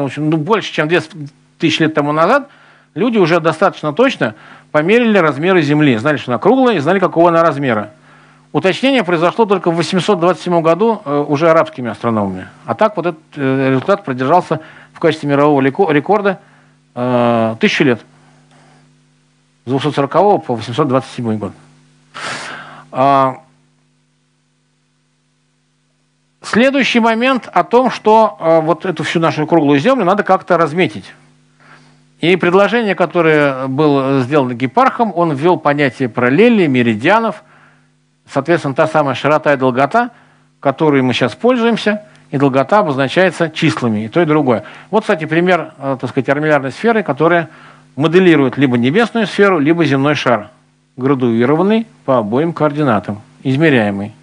в общем, больше, чем 2000 лет тому назад, люди уже достаточно точно померили размеры Земли. Знали, что она круглая, и знали, какого она размера. Уточнение произошло только в 827 году уже арабскими астрономами. А так вот этот результат продержался в качестве мирового рекорда 1000 лет. С 240 по 827 год. Следующий момент о том, что вот эту всю нашу круглую Землю надо как-то разметить. И предложение, которое было сделано Гепархом, он ввел понятие параллелей, меридианов. Соответственно, та самая широта и долгота, которой мы сейчас пользуемся, и долгота обозначается числами, и то, и другое. Вот, кстати, пример, так сказать, армиллярной сферы, которая моделирует либо небесную сферу, либо земной шар, градуированный по обоим координатам, измеряемый.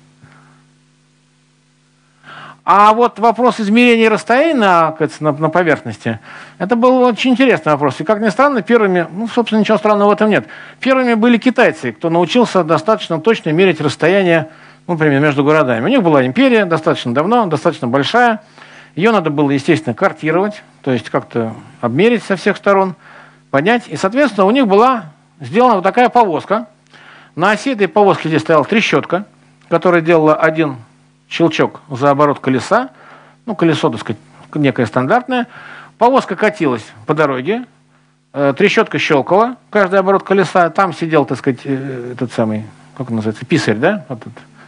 А вот вопрос измерения расстояния на поверхности, это был очень интересный вопрос. И, как ни странно, первыми, собственно, ничего странного в этом нет, первыми были китайцы, кто научился достаточно точно мерить расстояние, например, между городами. У них была империя достаточно давно, достаточно большая. Ее надо было, естественно, картировать, то есть как-то обмерить со всех сторон, понять. И, соответственно, у них была сделана вот такая повозка. На оси этой повозки здесь стояла трещотка, которая делала один щелчок за оборот колеса, колесо, так сказать, некое стандартное. Повозка катилась по дороге, трещотка щелкала, каждый оборот колеса. Там сидел, так сказать, этот самый, как он называется, писарь, да? Вот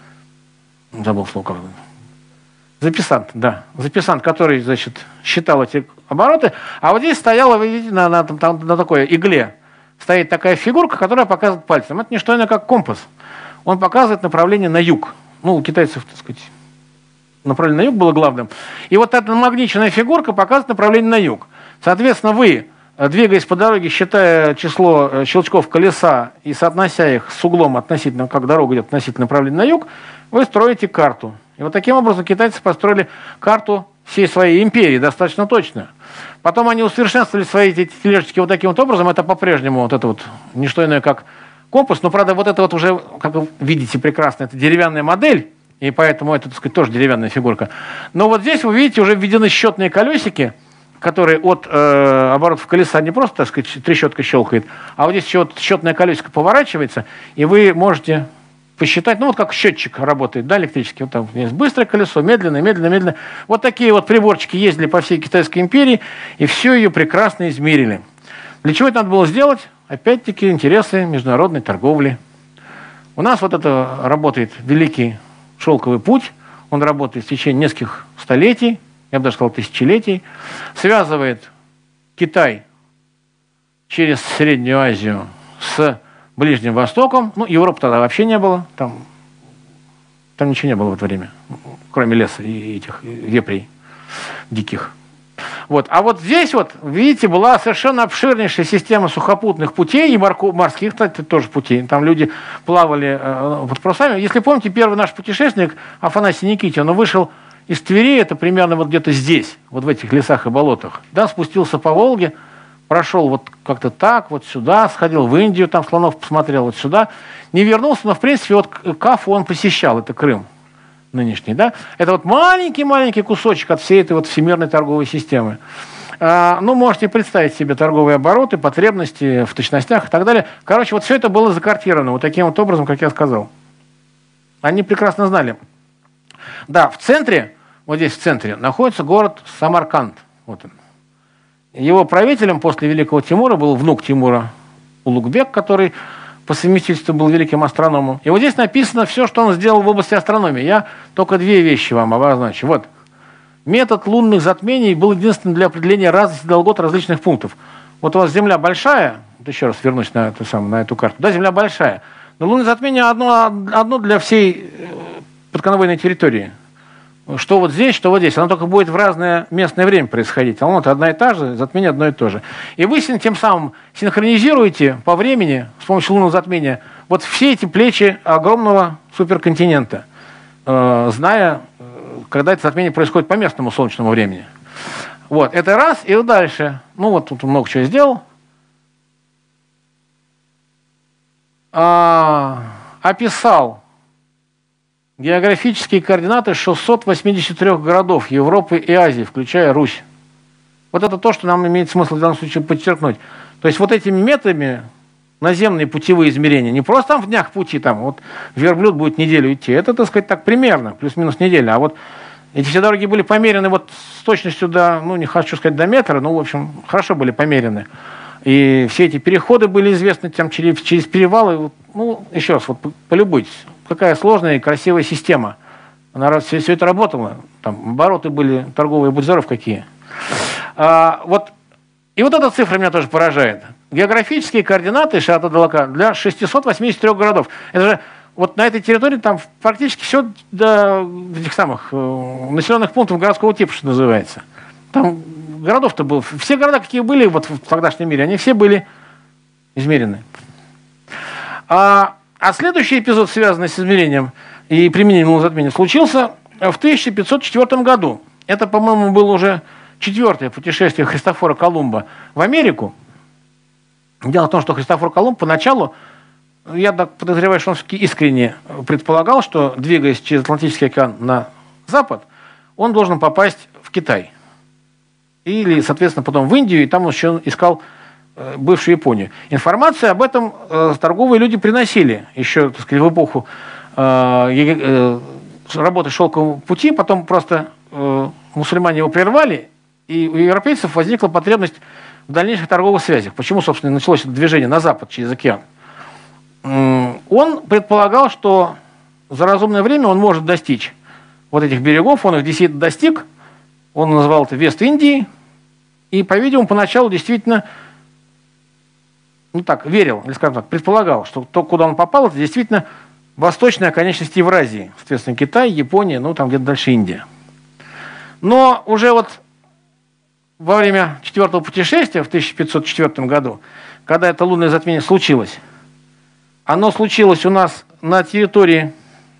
этот. Забыл слово, как. Записант, да. Записант, который, значит, считал эти обороты. А вот здесь стояла, вы видите, на такой игле стоит такая фигурка, которая показывает пальцем. Это не что иное, как компас. Он показывает направление на юг. У китайцев, так сказать, направление на юг было главным. И вот эта намагниченная фигурка показывает направление на юг. Соответственно, вы, двигаясь по дороге, считая число щелчков колеса и соотнося их с углом относительно, как дорога идет относительно направления на юг, вы строите карту. И вот таким образом китайцы построили карту всей своей империи достаточно точно. Потом они усовершенствовали свои эти тележечки вот таким вот образом. Это по-прежнему вот это вот не что иное, как компас, но, правда, вот это вот уже, как вы видите прекрасно, это деревянная модель, и поэтому это, так сказать, тоже деревянная фигурка. Но вот здесь, вы видите, уже введены счетные колесики, которые от оборотов колеса не просто, так сказать, трещотка щелкает, а вот здесь еще вот счетное колесико поворачивается, и вы можете посчитать, вот как счетчик работает, да, электрический. Вот там есть быстрое колесо, медленное, медленно, медленно. Вот такие вот приборчики ездили по всей Китайской империи, и все ее прекрасно измерили. Для чего это надо было сделать? Опять-таки интересы международной торговли. У нас вот это работает Великий Шелковый путь. Он работает в течение нескольких столетий, я бы даже сказал тысячелетий. Связывает Китай через Среднюю Азию с Ближним Востоком. Европы тогда вообще не было. Там ничего не было в это время, кроме леса и этих вепрей диких. Вот. А вот здесь, вот, видите, была совершенно обширнейшая система сухопутных путей и морских, кстати, тоже путей. Там люди плавали под парусами. Если помните, первый наш путешественник, Афанасий Никитин, он вышел из Твери, это примерно вот где-то здесь, вот в этих лесах и болотах. Да, спустился по Волге, прошел вот как-то так, вот сюда, сходил в Индию, там слонов посмотрел, вот сюда. Не вернулся, но, в принципе, вот Кафу он посещал, это Крым нынешний, да, это вот маленький кусочек от всей этой вот всемирной торговой системы. Можете представить себе торговые обороты, потребности в точностях и так далее. Короче, вот все это было закартировано вот таким вот образом, как я сказал. Они прекрасно знали. Да, в центре, вот здесь в центре, находится город Самарканд. Вот он. Его правителем после Великого Тимура был внук Тимура Улугбек, который по совместительству был великим астрономом. И вот здесь написано все, что он сделал в области астрономии. Я только две вещи вам обозначу. Вот. Метод лунных затмений был единственным для определения разности долгот различных пунктов. Вот у вас Земля большая, вот еще раз вернусь на эту карту. Да, Земля большая, но лунное затмение одно для всей подконвойной территории. Что вот здесь, что вот здесь. Оно только будет в разное местное время происходить. А вот одна и та же, затмение одно и то же. И вы тем самым синхронизируете по времени с помощью лунного затмения вот все эти плечи огромного суперконтинента, зная, когда это затмение происходит по местному солнечному времени. Вот, это раз, и дальше. Вот тут много чего сделал. Описал географические координаты 683 городов Европы и Азии, включая Русь. Вот это то, что нам имеет смысл в данном случае подчеркнуть. То есть вот этими методами наземные путевые измерения, не просто там в днях пути, там вот верблюд будет неделю идти, это, так сказать, так примерно, плюс-минус неделя, а вот эти все дороги были померены вот с точностью до, ну, не хочу сказать до метра, но, в общем, хорошо были померены. И все эти переходы были известны там, через перевалы. Ну, еще раз, вот полюбуйтесь, какая сложная и красивая система. Она все это работало. Там обороты были, торговые будь здоров какие. Вот. И вот эта цифра меня тоже поражает. Географические координаты Шиато-де-Лака для 683 городов. Это же вот на этой территории там практически все до этих самых населенных пунктов городского типа, что называется. Там городов-то было. Все города, какие были вот в тогдашнем мире, они все были измерены. А следующий эпизод, связанный с измерением и применением лунного затмения, случился в 1504 году. Это, по-моему, было уже 4-е путешествие Христофора Колумба в Америку. Дело в том, что Христофор Колумб поначалу, я так подозреваю, что он все-таки искренне предполагал, что, двигаясь через Атлантический океан на запад, он должен попасть в Китай. Или, соответственно, потом в Индию, и там он еще искал бывшую Японию. Информацию об этом торговые люди приносили еще, так сказать, в эпоху работы шелкового пути, потом просто мусульмане его прервали, и у европейцев возникла потребность в дальнейших торговых связях. Почему, собственно, началось это движение на запад через океан? Он предполагал, что за разумное время он может достичь вот этих берегов, он их действительно достиг, он назвал это Вест-Индией, и, по-видимому, поначалу действительно, ну так, верил, или, скажем так, предполагал, что то, куда он попал, это действительно восточная оконечность Евразии, соответственно, Китай, Япония, ну там где-то дальше Индия. Но уже вот во время 4-го путешествия в 1504 году, когда это лунное затмение случилось, оно случилось у нас на территории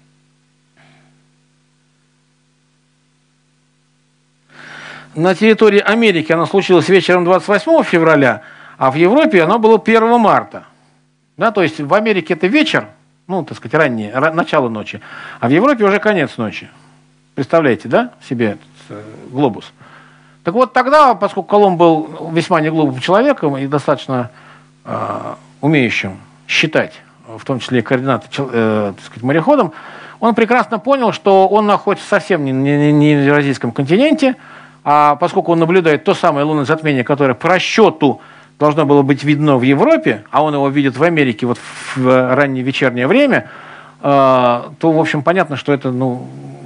Америки, оно случилось вечером 28 февраля, а в Европе оно было 1 марта. Да, то есть в Америке это вечер, ну, так сказать, раннее, начало ночи, а в Европе уже конец ночи. Представляете, да, себе этот глобус? Так вот тогда, поскольку Колумб был весьма неглупым человеком и достаточно умеющим считать, в том числе и координаты, так сказать, мореходом, он прекрасно понял, что он находится совсем не на Евразийском континенте, а поскольку он наблюдает то самое лунное затмение, которое по расчету должно было быть видно в Европе, а он его видит в Америке вот в раннее вечернее время, то, в общем, понятно, что это, ну,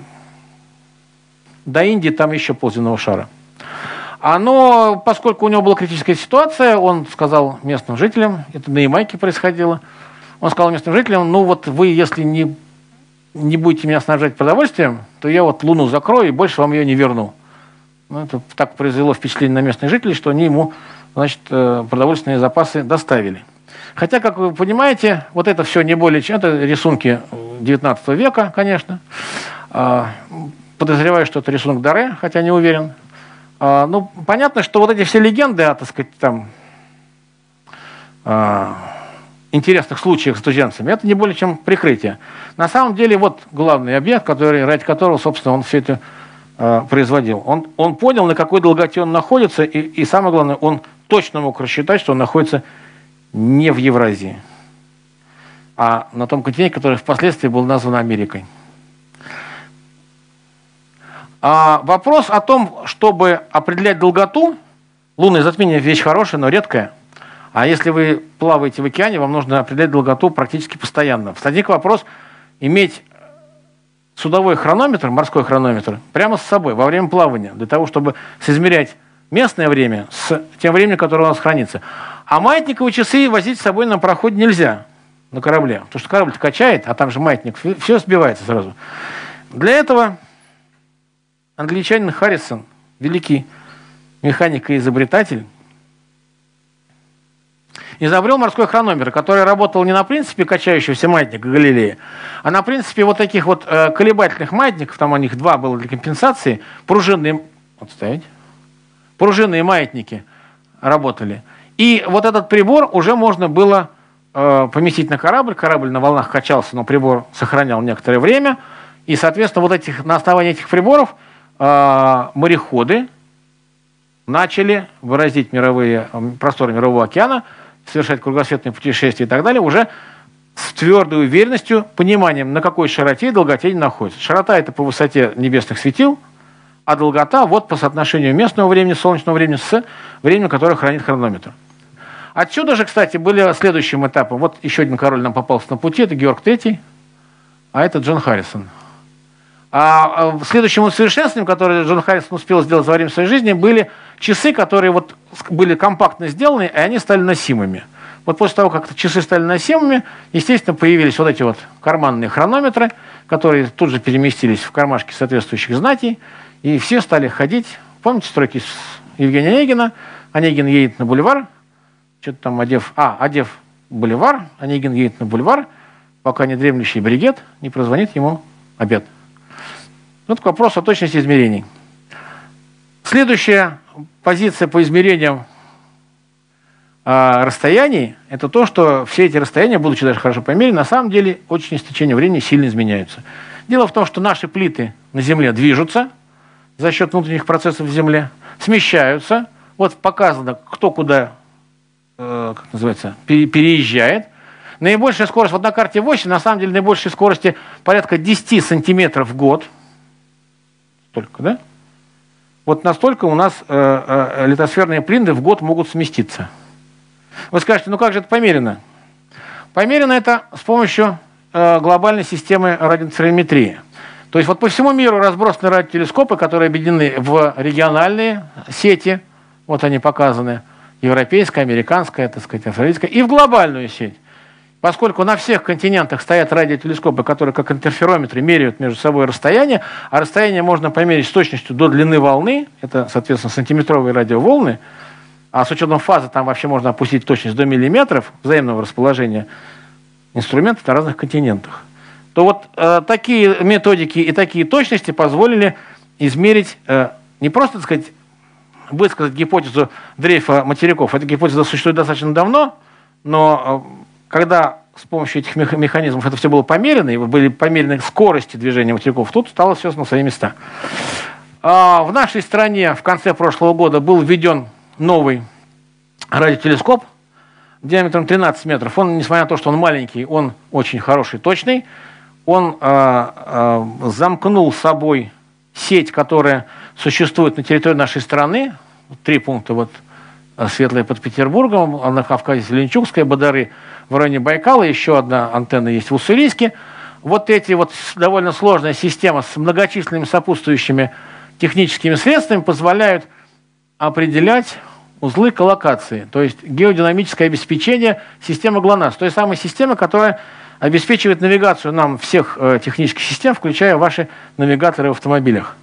до Индии там еще полземного шара. Но поскольку у него была критическая ситуация, он сказал местным жителям, это на Ямайке происходило, он сказал местным жителям, ну вот вы, если не будете меня снабжать продовольствием, то я вот Луну закрою и больше вам ее не верну. Ну, это так произвело впечатление на местных жителей, что они ему, значит, продовольственные запасы доставили. Хотя, как вы понимаете, вот это все не более чем... Это рисунки 19 века, конечно. Подозреваю, что это рисунок Даре, хотя не уверен. Ну, понятно, что вот эти все легенды о, так сказать, там, интересных случаях с туземцами, это не более чем прикрытие. На самом деле, вот главный объект, ради которого, собственно, он все это производил. Он понял, на какой долготе он находится, и самое главное, он точно мог рассчитать, что он находится не в Евразии, а на том континенте, который впоследствии был назван Америкой. Вопрос о том, чтобы определять долготу, лунное затмение вещь хорошая, но редкая. А если вы плаваете в океане, вам нужно определять долготу практически постоянно. Возник вопрос иметь судовой хронометр, морской хронометр, прямо с собой во время плавания, для того, чтобы соизмерять местное время с тем временем, которое у нас хранится. А маятниковые часы возить с собой на пароходе нельзя, на корабле, потому что корабль качает, а там же маятник, все сбивается сразу. Для этого англичанин Харрисон, великий механик и изобретатель, изобрел морской хронометр, который работал не на принципе качающегося маятника Галилея, а на принципе вот таких вот колебательных маятников, там у них два было для компенсации, пружинные маятники работали. И вот этот прибор уже можно было поместить на корабль на волнах качался, но прибор сохранял некоторое время, и, соответственно, на основании этих приборов мореходы начали выразить просторы Мирового океана, совершать кругосветные путешествия и так далее, уже с твердой уверенностью, пониманием, на какой широте и долготе они находятся. Широта – это по высоте небесных светил, а долгота – вот по соотношению местного времени, солнечного времени с временем, которое хранит хронометр. Отсюда же, кстати, были следующим этапом. Вот еще один король нам попался на пути, это Георг III, а это Джон Харрисон. А следующим усовершенствованием, которое Джон Харрисон успел сделать за время своей жизни, были часы, которые вот были компактно сделаны, и они стали носимыми. Вот после того, как часы стали носимыми, естественно, появились вот эти вот карманные хронометры, которые тут же переместились в кармашки соответствующих знатей, и все стали ходить. Помните строки Евгения Онегина? Онегин едет на бульвар, что-то там одев бульвар, Онегин едет на бульвар, пока не дремлющий бригет не прозвонит ему обед. Вот вопрос о точности измерений. Следующая позиция по измерениям расстояний – это то, что все эти расстояния, будучи даже хорошо померены, на самом деле очень с течением времени сильно изменяются. Дело в том, что наши плиты на Земле движутся за счет внутренних процессов в Земле, смещаются. Вот показано, кто куда, переезжает. Наибольшая скорость, вот на карте 8, на самом деле наибольшей скорости порядка 10 сантиметров в год. Столько, да? Вот настолько у нас литосферные плинды в год могут сместиться. Вы скажете, ну как же это померено? Померено это с помощью глобальной системы радиоинтерферометрии. То есть вот по всему миру разбросаны радиотелескопы, которые объединены в региональные сети, вот они показаны, европейская, американская, так сказать, австралийская, и в глобальную сеть. Поскольку на всех континентах стоят радиотелескопы, которые как интерферометры меряют между собой расстояние, а расстояние можно померить с точностью до длины волны, это, соответственно, сантиметровые радиоволны, а с учетом фазы там вообще можно опустить точность до миллиметров взаимного расположения инструментов на разных континентах, то вот такие методики и такие точности позволили измерить, не просто, так сказать, высказать гипотезу дрейфа материков. Эта гипотеза существует достаточно давно, но когда с помощью этих механизмов это все было померено, и были померены скорости движения материков, тут стало все на свои места. В нашей стране в конце прошлого года был введен новый радиотелескоп диаметром 13 метров. Он, несмотря на то, что он маленький, он очень хороший, точный. Он замкнул собой сеть, которая существует на территории нашей страны. 3 пункта, вот Светлое под Петербургом, на Кавказе Зеленчукская, Бадары в районе Байкала, еще одна антенна есть в Уссурийске. Вот эти вот довольно сложная система с многочисленными сопутствующими техническими средствами позволяют определять узлы коллокации, то есть геодинамическое обеспечение системы ГЛОНАСС, той самой системы, которая обеспечивает навигацию нам всех технических систем, включая ваши навигаторы в автомобилях.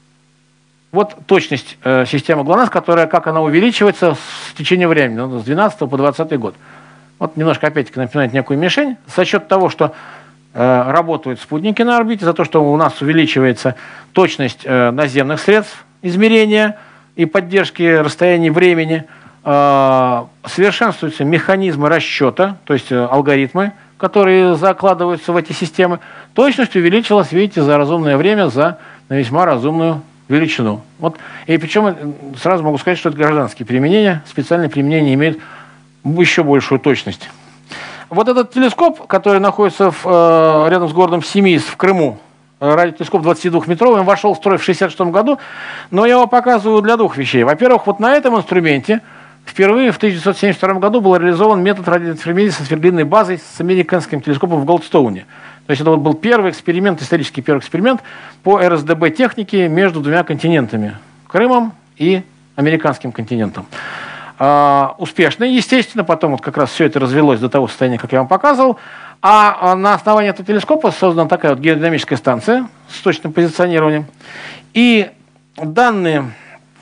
Вот точность системы ГЛОНАСС, которая, как она увеличивается с течением времени, с 12 по 20 год. Вот немножко опять-таки напоминает некую мишень. За счет того, что работают спутники на орбите, за то, что у нас увеличивается точность наземных средств измерения и поддержки расстояний времени, совершенствуются механизмы расчета, то есть алгоритмы, которые закладываются в эти системы. Точность увеличилась, видите, за разумное время, на весьма разумную величину. Вот. И причем сразу могу сказать, что это гражданские применения, специальные применения имеют еще большую точность. Вот этот телескоп, который находится рядом с городом Семиис в Крыму, радиотелескоп 22-метровый, он вошел в строй в 1966 году, но я его показываю для 2 вещей. Во-первых, вот на этом инструменте впервые в 1972 году был реализован метод радиоинтерферометрии со сверхдлинной базой с американским телескопом в Голдстоуне. То есть это вот был первый эксперимент, исторический первый эксперимент по РСДБ технике между 2 континентами – Крымом и американским континентом. Успешный, естественно, потом вот как раз все это развелось до того состояния, как я вам показывал. А на основании этого телескопа создана такая вот геодинамическая станция с точным позиционированием. И данные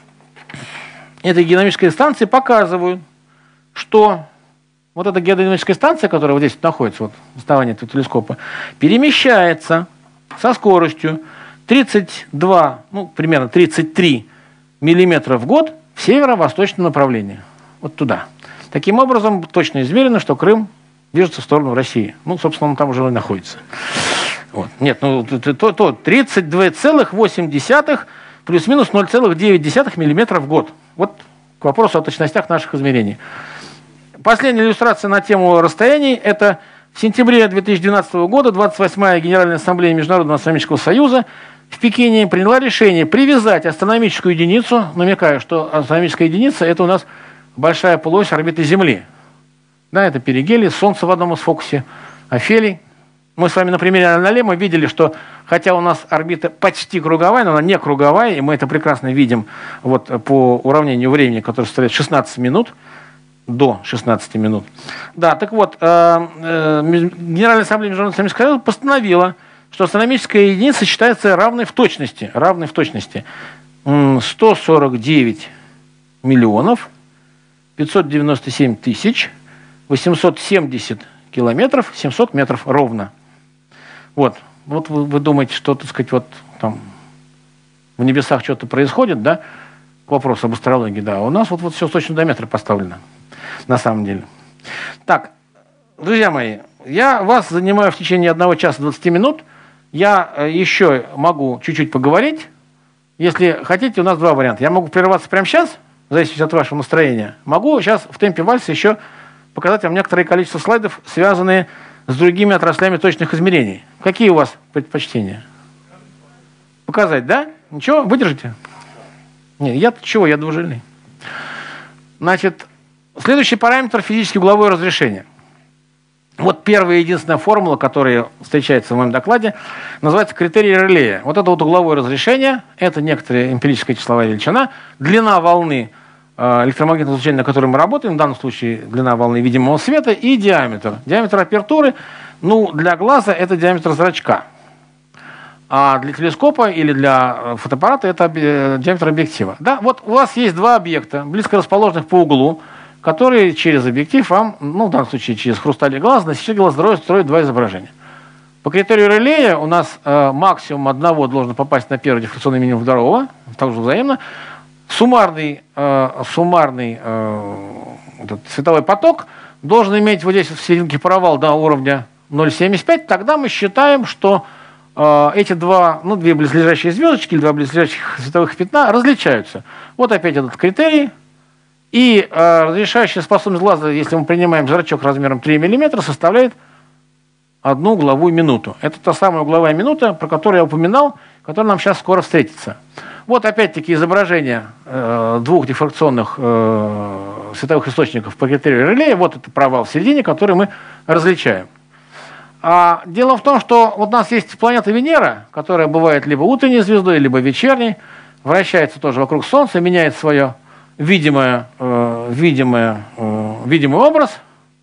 этой геодинамической станции показывают, что вот эта геодинамическая станция, которая вот здесь находится, вот в основании этого телескопа, перемещается со скоростью 32, примерно 33 миллиметра в год в северо-восточном направлении. Вот туда. Таким образом, точно измерено, что Крым движется в сторону России. Собственно, он там уже и находится. Вот. Нет, 32,8 плюс-минус 0,9 мм в год. Вот к вопросу о точностях наших измерений. Последняя иллюстрация на тему расстояний – это в сентябре 2012 года 28-я Генеральная Ассамблея Международного астрономического союза в Пекине приняла решение привязать астрономическую единицу, намекаю, что астрономическая единица – это у нас большая полуось орбиты Земли. Да, это перигелий, Солнце в одном из фокусе, Офелий. Мы с вами на примере Алалема видели, что хотя у нас орбита почти круговая, но она не круговая, и мы это прекрасно видим вот по уравнению времени, которое составляет 16 минут, до 16 минут. Да, так вот, Генеральная Ассамблея Международного астрономического союза постановила, что астрономическая единица считается равной в точности 149 миллионов 597 тысяч 870 километров 700 метров ровно. Вот вы думаете, что, так сказать, вот там в небесах что-то происходит, да? К вопросу об астрологии, да. У нас вот все точно до метра поставлено, на самом деле. Так, друзья мои, я вас занимаю в течение 1 часа 20 минут. Я еще могу чуть-чуть поговорить. Если хотите, у нас 2 варианта. Я могу прерваться прямо сейчас, в зависимости от вашего настроения. Могу сейчас в темпе вальса еще показать вам некоторое количество слайдов, связанные с другими отраслями точных измерений. Какие у вас предпочтения? Показать, да? Ничего, выдержите? Нет, я-то чего, я двужильный. Значит, следующий параметр — физически угловое разрешение. Вот первая и единственная формула, которая встречается в моем докладе, называется критерий Релея. Вот это вот угловое разрешение, это некоторая эмпирическая числовая величина, длина волны электромагнитного излучения, на которой мы работаем, в данном случае длина волны видимого света, и диаметр. Диаметр апертуры, ну, для глаза это диаметр зрачка. А для телескопа или для фотоаппарата это диаметр объектива. Да, вот у вас есть 2 объекта, близко расположенных по углу, которые через объектив вам, ну, в данном случае через хрусталь глаз, на сече глаз строят 2 изображения. По критерию Релея у нас максимум одного должен попасть на первый дифракционный минимум второго, также взаимно. Суммарный этот световой поток должен иметь вот здесь в серединке провал до уровня 0,75. Тогда мы считаем, что эти 2 близлежащие звездочки или 2 близлежащих световых пятна различаются. Вот опять этот критерий. И разрешающая способность глаза, если мы принимаем зрачок размером 3 мм, составляет 1 угловую минуту. Это та самая угловая минута, про которую я упоминал, которая нам сейчас скоро встретится. Вот опять-таки изображение 2 дифракционных световых источников по критерию Релея. Вот это провал в середине, который мы различаем. Дело в том, что вот у нас есть планета Венера, которая бывает либо утренней звездой, либо вечерней, вращается тоже вокруг Солнца, меняет свое видимый образ.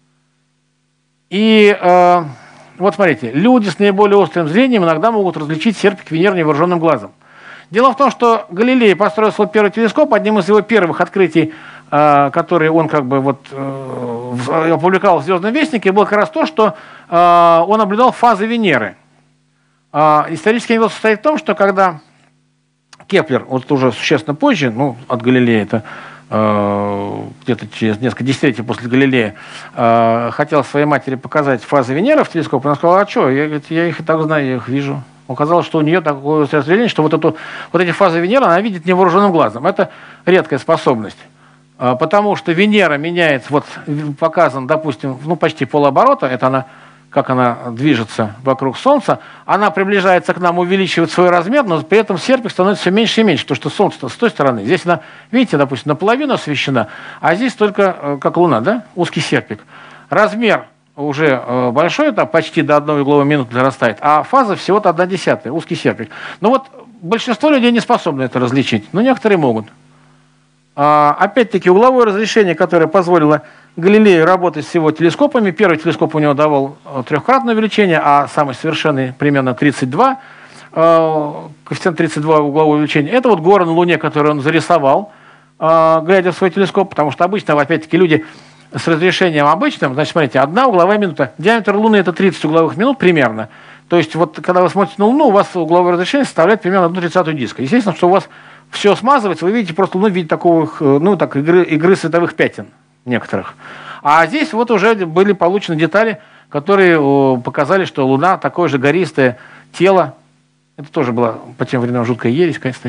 И вот смотрите, люди с наиболее острым зрением иногда могут различить серпик Венеры невооруженным глазом. Дело в том, что Галилей построил свой первый телескоп. Одним из его первых открытий, который он опубликовал в «Звездном вестнике», было как раз то, что он наблюдал фазы Венеры. Исторический анекдот состоит в том, что когда Кеплер, вот уже существенно позже, от Галилея, это где-то через несколько десятилетий после Галилея, хотел своей матери показать фазы Венеры в телескоп, она сказала: а что, я их и так знаю, я их вижу. Оказалось, что у нее такое зрение, что вот эти фазы Венеры она видит невооруженным глазом. Это редкая способность. Потому что Венера меняется, вот показан, допустим, почти полоборота, это она, как она движется вокруг Солнца, она приближается к нам, увеличивает свой размер, но при этом серпик становится все меньше и меньше, потому что Солнце с той стороны. Здесь она, видите, допустим, наполовину освещена, а здесь только, как Луна, да, узкий серпик. Размер уже большой, это почти до 1 угловой минуты дорастает, а фаза всего-то 1/10, узкий серпик. Но вот большинство людей не способны это различить, но некоторые могут. Опять-таки, угловое разрешение, которое позволило Галилею работать с его телескопами. Первый телескоп у него давал 3-кратное увеличение, а самый совершенный примерно 32, коэффициент 32 угловое увеличение. Это вот горы на Луне, которые он зарисовал, глядя в свой телескоп, потому что обычно, опять-таки, люди с разрешением обычным, значит, смотрите, 1 угловая минута. Диаметр Луны — это 30 угловых минут примерно. То есть, вот когда вы смотрите на Луну, у вас угловое разрешение составляет примерно 1/30 диска. Естественно, что у вас все смазывается, вы видите просто Луну в виде такого, игры световых пятен некоторых. А здесь вот уже были получены детали, которые показали, что Луна такое же гористое тело. Это тоже была по тем временам жуткая ересь, кстати.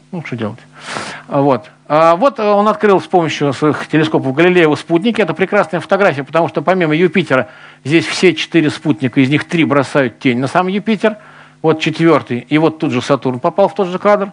Ну, что делать? Вот. Вот он открыл с помощью своих телескопов Галилеева спутники. Это прекрасная фотография, потому что помимо Юпитера здесь все 4 спутника, из них 3 бросают тень на сам Юпитер. Вот 4-й, и вот тут же Сатурн попал в тот же кадр.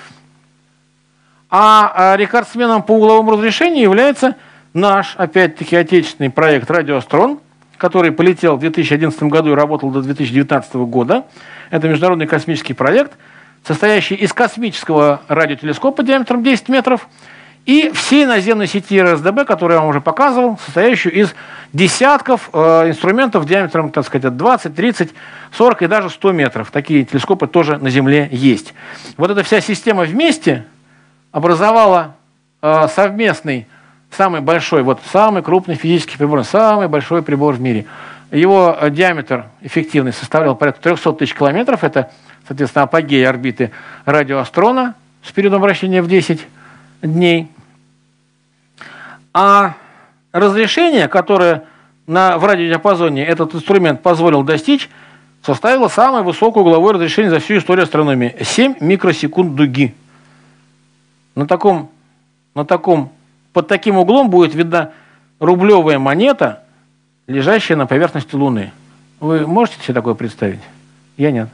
А рекордсменом по угловому разрешению является наш, опять-таки, отечественный проект «Радиоастрон», который полетел в 2011 году и работал до 2019 года. Это международный космический проект, состоящий из космического радиотелескопа диаметром 10 метров и всей наземной сети РСДБ, которую я вам уже показывал, состоящую из десятков инструментов диаметром, так сказать, от 20, 30, 40 и даже 100 метров. Такие телескопы тоже на Земле есть. Вот эта вся система вместе образовала совместный, самый большой, вот самый крупный физический прибор, самый большой прибор в мире. Его диаметр эффективный составлял порядка 300 тысяч километров. Это, соответственно, апогей орбиты радиоастрона с периодом вращения в 10 дней. А разрешение, которое в радиодиапазоне этот инструмент позволил достичь, составило самое высокое угловое разрешение за всю историю астрономии. 7 микросекунд дуги. Под таким углом будет видна рублевая монета, лежащая на поверхности Луны. Вы можете себе такое представить? Я нет.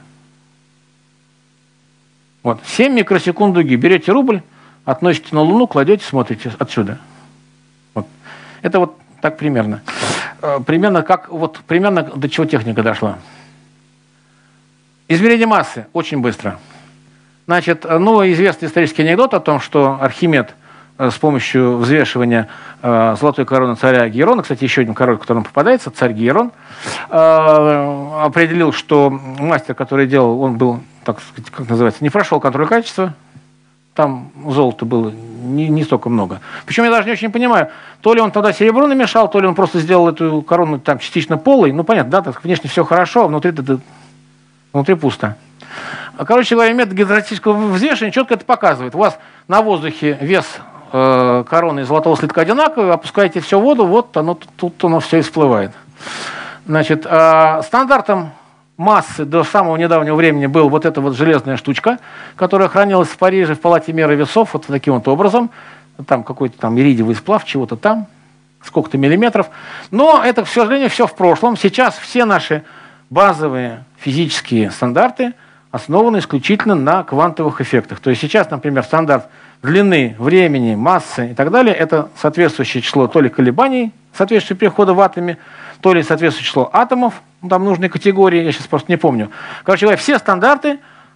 Вот, 7 микросекунд дуги. Берете рубль, относите на Луну, кладете, смотрите отсюда. Вот. Это вот так примерно. Примерно до чего техника дошла. Измерение массы очень быстро. Значит, известный исторический анекдот о том, что Архимед с помощью взвешивания золотой короны царя Герона, кстати, еще один король, который попадается, царь Герон, определил, что мастер, который делал, он был, так сказать, как называется, не прошел контроль качества, там золота было не столько много. Причем я даже не очень понимаю, то ли он тогда серебро намешал, то ли он просто сделал эту корону там частично полой, понятно, да, так внешне все хорошо, а внутри пусто. Короче говоря, метод гидростатического взвешивания четко это показывает. У вас на воздухе вес короны и золотого слитка одинаковый, опускаете все в воду, вот тут оно все и всплывает. Значит, стандартом массы до самого недавнего времени был вот эта вот железная штучка, которая хранилась в Париже в палате меры весов вот таким вот образом. Там какой-то там иридиевый сплав, чего-то там, сколько-то миллиметров. Но это, к сожалению, все в прошлом. Сейчас все наши базовые физические стандарты основаны исключительно на квантовых эффектах. То есть сейчас, например, стандарт длины, времени, массы и так далее, это соответствующее число то ли колебаний, соответствующее перехода в атоме, то ли соответствующее число атомов, там нужной категории, я сейчас просто не помню. Короче говоря, все стандарты,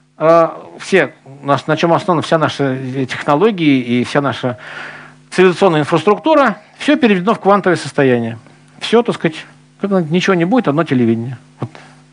на чем основаны вся наши технологии и вся наша цивилизационная инфраструктура, все переведено в квантовое состояние. Все, так сказать, ничего не будет, одно телевидение. Вот.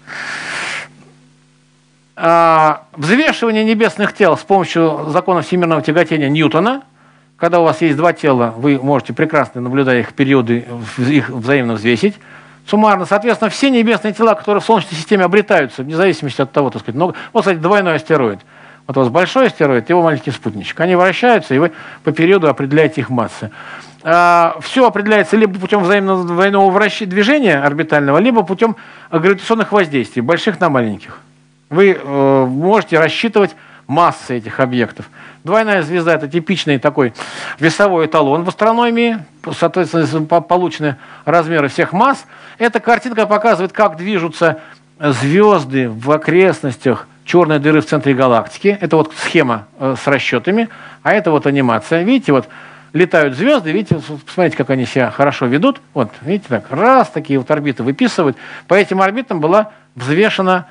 Взвешивание небесных тел с помощью закона всемирного тяготения Ньютона, когда у вас есть два тела, вы можете прекрасно, наблюдая их периоды, их взаимно взвесить суммарно. Соответственно, все небесные тела, которые в Солнечной системе обретаются, вне зависимости от того, так сказать, много. Вот, кстати, двойной астероид. Вот у вас большой астероид, его маленький спутничек. Они вращаются, и вы по периоду определяете их массы. Все определяется либо путем взаимного двойного движения орбитального, либо путем гравитационных воздействий, больших на маленьких. Вы можете рассчитывать массы этих объектов. Двойная звезда – это типичный такой весовой эталон в астрономии, соответственно, получены размеры всех масс. Эта картинка показывает, как движутся звезды в окрестностях черной дыры в центре галактики. Это вот схема с расчетами, а это вот анимация. Видите, вот летают звезды, видите, посмотрите, как они себя хорошо ведут. Вот, видите, так, раз, такие вот орбиты выписывают. По этим орбитам была взвешена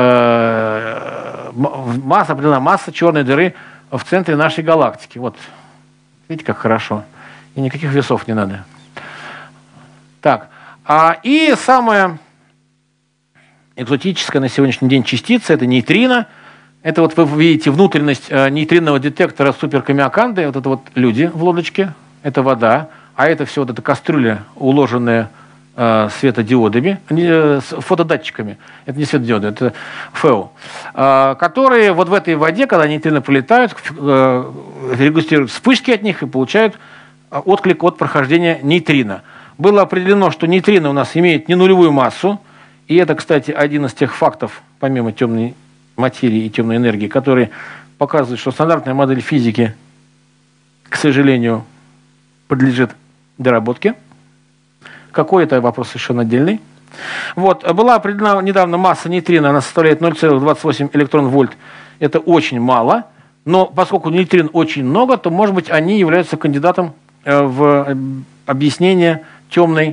определена масса черной дыры в центре нашей галактики. Вот, видите, как хорошо. И никаких весов не надо. Так, и самая экзотическая на сегодняшний день частица – это нейтрино. Это вот вы видите внутренность нейтринного детектора суперкамиоканды. Вот это вот люди в лодочке, это вода, а это все вот эта кастрюля, уложенная светодиодами, фотодатчиками. Это не светодиоды, это ФЭО. Которые вот в этой воде, когда нейтрино прилетают, регистрируют вспышки от них и получают отклик от прохождения нейтрино. Было определено, что нейтрино у нас имеет не нулевую массу, и это, кстати, один из тех фактов, помимо темной материи и темной энергии, которые показывает, что стандартная модель физики, к сожалению, подлежит доработке. Какой это вопрос совершенно отдельный. Вот, была определена недавно масса нейтрино, она составляет 0,28 электрон-вольт. Это очень мало, но поскольку нейтрин очень много, то, может быть, они являются кандидатом в объяснение темной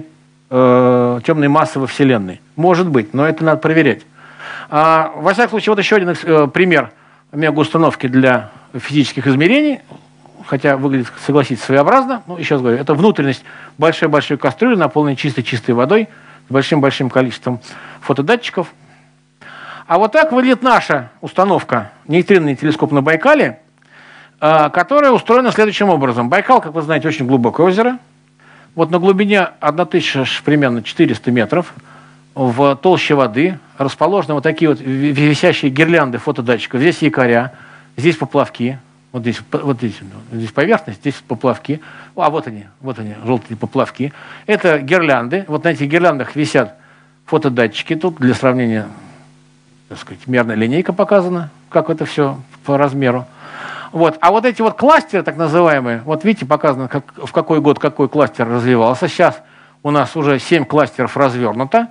массы во Вселенной. Может быть, но это надо проверять. Во всяком случае, вот еще один пример мегаустановки для физических измерений, хотя выглядит, согласитесь, своеобразно. Ну, еще раз говорю, это внутренность большой-большой кастрюли, наполненной чистой водой, с большим-большим количеством фотодатчиков. А вот так выглядит наша установка, нейтринный телескоп на Байкале, которая устроена следующим образом. Байкал, как вы знаете, очень глубокое озеро. Вот на глубине 1000 примерно 400 метров в толще воды расположены вот такие вот висящие гирлянды фотодатчиков. Здесь якоря, здесь поплавки. Вот здесь поверхность, здесь поплавки. Вот они, желтые поплавки. Это гирлянды. Вот на этих гирляндах висят фотодатчики. Тут для сравнения, так сказать, мерная линейка показана, как это все по размеру. Вот. А вот эти вот кластеры, так называемые, вот видите, показано, в какой год какой кластер развивался. Сейчас у нас уже 7 кластеров развернуто.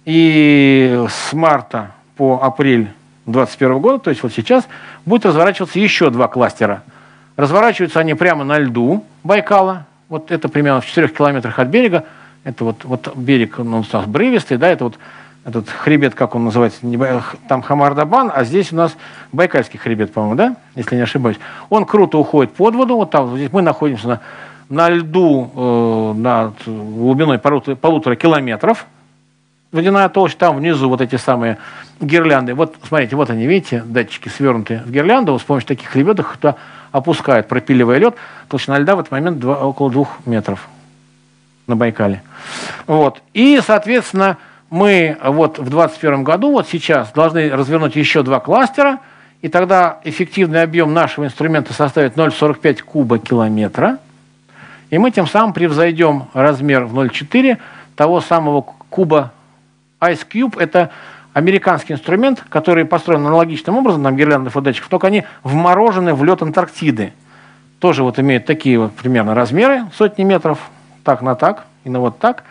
И с марта по апрель 2021 года, то есть вот сейчас, будет разворачиваться еще 2 кластера. Разворачиваются они прямо на льду Байкала. Вот это примерно в 4 километрах от берега. Это вот берег, он у нас брывистый, да, это вот этот хребет, как он называется, там Хамардабан, а здесь у нас Байкальский хребет, по-моему, да, если не ошибаюсь. Он круто уходит под воду, вот там, здесь мы находимся на льду над глубиной 1,5 километров. Водяная толща, там внизу вот эти самые гирлянды. Вот, смотрите, вот они, видите, датчики свернутые в гирлянду. Вот с помощью таких лебедок туда опускают, пропиливая лед. Толщина льда в этот момент около 2 метров на Байкале. Вот. И, соответственно, мы вот в 2021 году, вот сейчас, должны развернуть еще 2 кластера, и тогда эффективный объем нашего инструмента составит 0,45 куба-километра. И мы тем самым превзойдем размер в 0,4 того самого куба. Ice Cube – это американский инструмент, который построен аналогичным образом, там гирлянды фотодатчиков, только они вморожены в лед Антарктиды. Тоже вот имеют такие вот примерно размеры, сотни метров, так на так, и на вот так,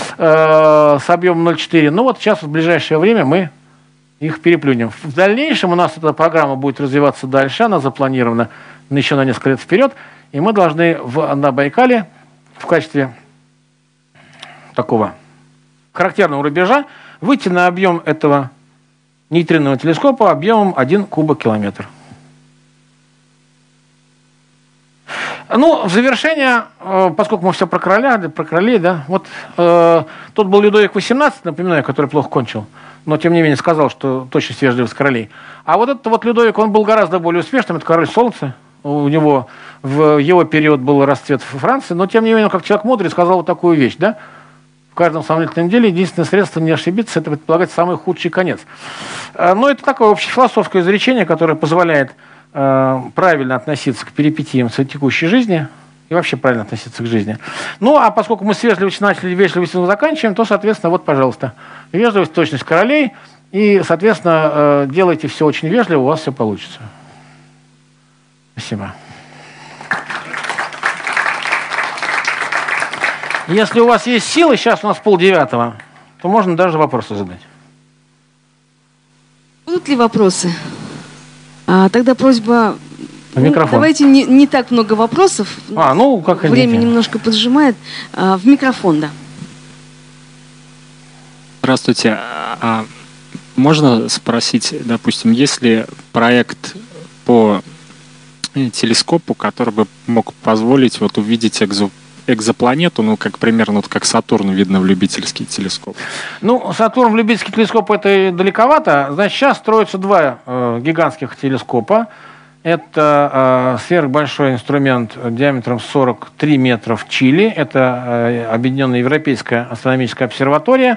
с объемом 0,4. Ну вот сейчас в ближайшее время мы их переплюнем. В дальнейшем у нас эта программа будет развиваться дальше, она запланирована еще на несколько лет вперед, и мы должны на Байкале в качестве такого характерного рубежа выйти на объем этого нейтринного телескопа объемом 1 кубокилометр. Ну, в завершение, поскольку мы все про королей, да, вот тут был Людовик XVIII, напоминаю, который плохо кончил, но тем не менее сказал, что точность вежливость королей. А вот этот вот Людовик, он был гораздо более успешным, это король Солнца. У него в его период был расцвет в Франции, но тем не менее, как человек мудрый, сказал вот такую вещь, да? В каждом сомнительном деле единственное средство не ошибиться – это предполагать самый худший конец. Но это такое общефилософское изречение, которое позволяет правильно относиться к перипетиям текущей жизни и вообще правильно относиться к жизни. Ну, а поскольку мы с вежливостью начали, вежливостью заканчиваем, то, соответственно, вот, пожалуйста, вежливость, точность королей, и, соответственно, делайте все очень вежливо, у вас все получится. Спасибо. Если у вас есть силы, сейчас у нас 8:30, то можно даже вопросы задать. Будут ли вопросы? Тогда просьба... Микрофон. Давайте не так много вопросов. Как время немножко поджимает. В микрофон, да. Здравствуйте. Можно спросить, допустим, есть ли проект по телескопу, который бы мог позволить увидеть экзопланету, как примерно как Сатурн видно в любительский телескоп? Сатурн в любительский телескоп это далековато. Значит, сейчас строятся 2 гигантских телескопа. Это сверхбольшой инструмент диаметром 43 метра в Чили. Это Объединенная Европейская астрономическая обсерватория.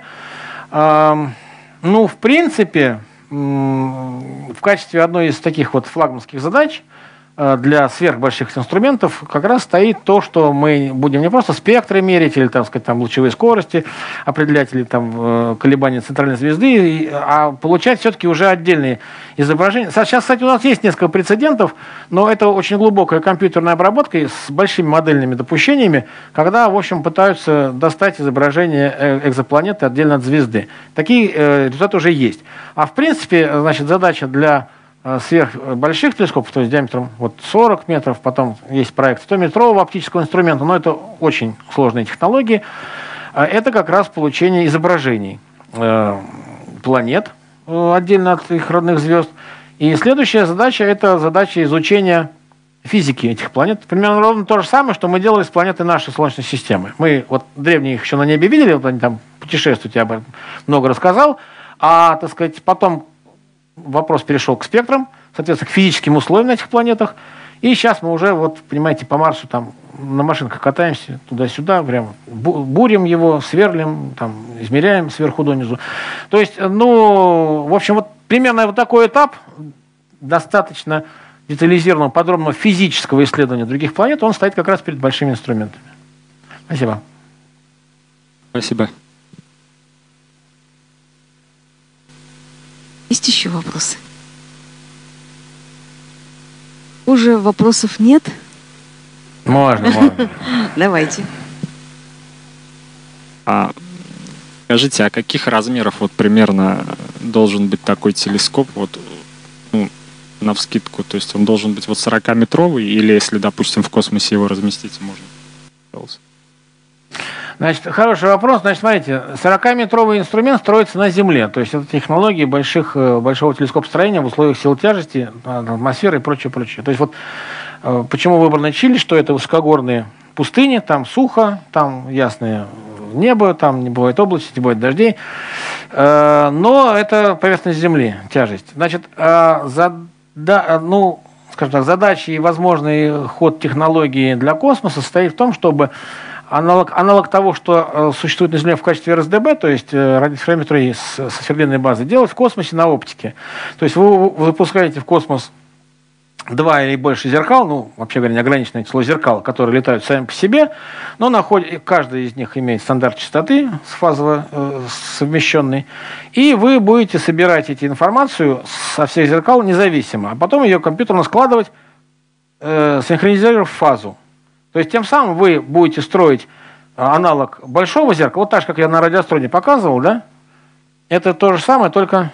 В принципе, в качестве одной из таких вот флагманских задач для сверхбольших инструментов как раз стоит то, что мы будем не просто спектры мерить или, так сказать, там, лучевые скорости определять, или там, колебания центральной звезды, а получать все-таки уже отдельные изображения. Сейчас, кстати, у нас есть несколько прецедентов, но это очень глубокая компьютерная обработка с большими модельными допущениями, когда, в общем, пытаются достать изображение экзопланеты отдельно от звезды. Такие результаты уже есть. А в принципе, значит, задача для сверхбольших телескопов, то есть диаметром вот 40 метров, потом есть проект 100-метрового оптического инструмента, но это очень сложные технологии. Это как раз получение изображений планет отдельно от их родных звезд. И следующая задача – это задача изучения физики этих планет. Примерно ровно то же самое, что мы делали с планетой нашей Солнечной системы. Мы вот древние их еще на небе видели, вот они там путешествуют, я об этом много рассказал, а, так сказать, потом вопрос перешел к спектрам, соответственно, к физическим условиям на этих планетах. И сейчас мы уже, вот, понимаете, по Марсу там на машинках катаемся туда-сюда, прям бурим его, сверлим, там, измеряем сверху донизу. То есть, ну, в общем, вот примерно вот такой этап достаточно детализированного, подробного физического исследования других планет, он стоит как раз перед большими инструментами. Спасибо. Спасибо. Есть еще вопросы? Уже вопросов нет? Можно. Давайте. Скажите, а каких размеров вот примерно должен быть такой телескоп, вот, ну, навскидку? То есть он должен быть вот 40-метровый, или если, допустим, в космосе его разместить можно? Значит, хороший вопрос. Значит, смотрите, 40-метровый инструмент строится на Земле. То есть это технологии большого телескопостроения в условиях сил тяжести, атмосферы и прочее. То есть вот почему выбрано Чили, что это высокогорные пустыни, там сухо, там ясное небо, там не бывает облачности, не бывает дождей. Но это поверхность Земли, тяжесть. Значит, скажем так, задача и возможный ход технологии для космоса состоит в том, чтобы аналог того, что существует на Земле в качестве РСДБ, то есть радиофрагметрии со сверхдлинной базы, делать в космосе на оптике. То есть вы выпускаете в космос 2 или больше зеркал, ну, вообще говоря, неограниченное число зеркал, которые летают сами по себе, но каждый из них имеет стандарт частоты фазово совмещенный, и вы будете собирать эту информацию со всех зеркал независимо, а потом ее компьютерно складывать, синхронизировав фазу. То есть тем самым вы будете строить аналог большого зеркала, вот так же, как я на радиоастроне показывал, да? Это то же самое, только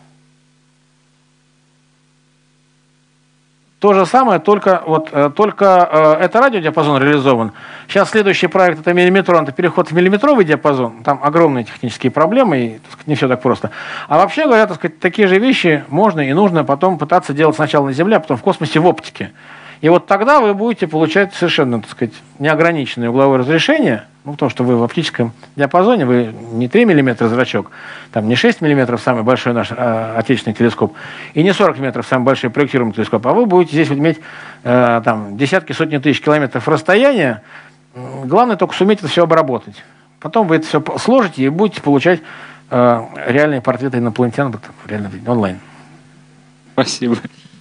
это радиодиапазон реализован. Сейчас следующий проект — это миллиметрон, это переход в миллиметровый диапазон. Там огромные технические проблемы, и, так сказать, не все так просто. А вообще говоря, так сказать, такие же вещи можно и нужно потом пытаться делать сначала на Земле, а потом в космосе в оптике. И вот тогда вы будете получать совершенно, так сказать, неограниченное угловое разрешение, ну, потому что вы в оптическом диапазоне, вы не 3 мм зрачок, там не 6 мм самый большой наш отечественный телескоп, и не 40 метров самый большой проектируемый телескоп, а вы будете здесь иметь там десятки, сотни тысяч километров расстояния. Главное только суметь это все обработать. Потом вы это все сложите и будете получать реальные портреты инопланетян реально онлайн. Спасибо.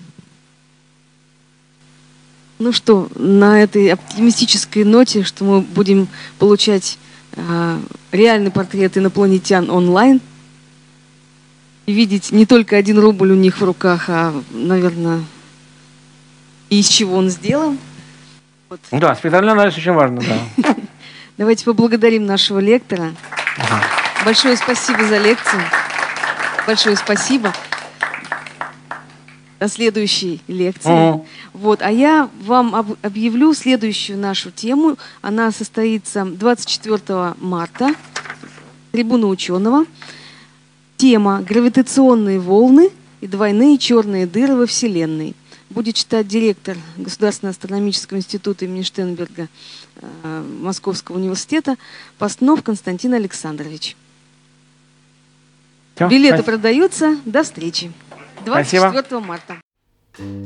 Ну что, на этой оптимистической ноте, что мы будем получать реальный портрет инопланетян онлайн и видеть не только 1 рубль у них в руках, а, наверное, и из чего он сделан. Вот. Да, спектральный анализ очень важно, да. Давайте поблагодарим нашего лектора. Большое спасибо за лекцию. Большое спасибо. До следующей лекции. Вот, а я вам объявлю следующую нашу тему. Она состоится 24 марта. Трибуна ученого. Тема «Гравитационные волны и двойные черные дыры во Вселенной». Будет читать директор Государственного астрономического института имени Штенберга Московского университета Постнов Константин Александрович. Билеты продаются. До встречи. 24 марта.